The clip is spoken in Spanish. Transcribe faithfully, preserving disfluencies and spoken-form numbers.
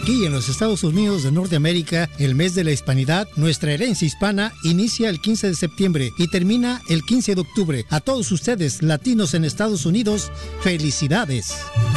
Aquí en los Estados Unidos de Norteamérica, el mes de la hispanidad, nuestra herencia hispana, inicia el quince de septiembre y termina el quince de octubre. A todos ustedes, latinos en Estados Unidos, felicidades.